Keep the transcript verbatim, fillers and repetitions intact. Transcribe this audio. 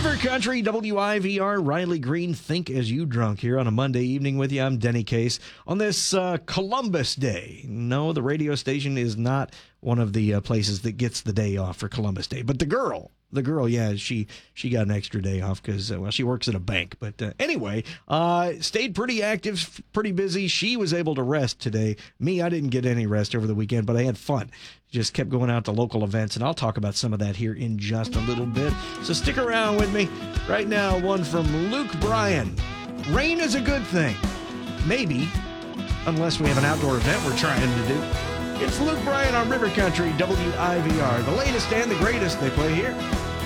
River Country, W I V R, Riley Green, Think As You Drunk here on a Monday evening with you. I'm Denny Case on this uh, Columbus Day. No, the radio station is not one of the uh, places that gets the day off for Columbus Day. But the girl, the girl, yeah, she she got an extra day off because, uh, well, she works at a bank. But uh, anyway, uh, stayed pretty active, pretty busy. She was able to rest today. Me, I didn't get any rest over the weekend, but I had fun. Just kept going out to local events, and I'll talk about some of that here in just a little bit. So stick around with me. Right now, one from Luke Bryan. Rain is a good thing. Maybe, unless we have an outdoor event we're trying to do. It's Luke Bryan on River Country, W I V R. The latest and the greatest they play here.